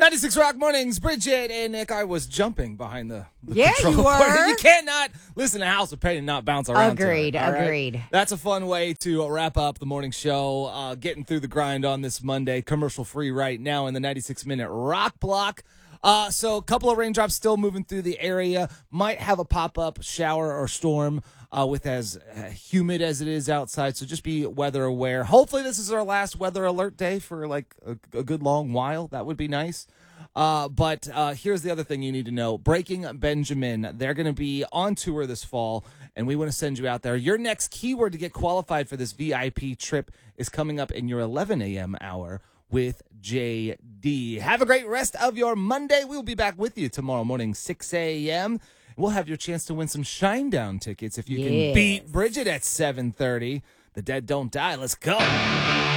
96 Rock Mornings, Bridget and Nick. I was jumping behind the Yeah, control you board. were. You cannot listen to House of Pain and not bounce around. Agreed, to it, all right? agreed. That's a fun way to wrap up the morning show. Getting through the grind on this Monday, commercial free right now in the 96-minute rock block. So a couple of raindrops still moving through the area. Might have a pop-up shower or storm with as humid as it is outside. So just be weather aware. Hopefully this is our last weather alert day for like a good long while. That would be nice. But here's the other thing you need to know. Breaking Benjamin, they're going to be on tour this fall, and we want to send you out there. Your next keyword to get qualified for this VIP trip is coming up in your 11 a.m. hour with JD. Have a great rest of your Monday. We'll be back with you tomorrow morning, 6 a.m. We'll have your chance to win some Shinedown tickets if you can beat Bridget at 7:30. The Dead Don't Die. Let's go.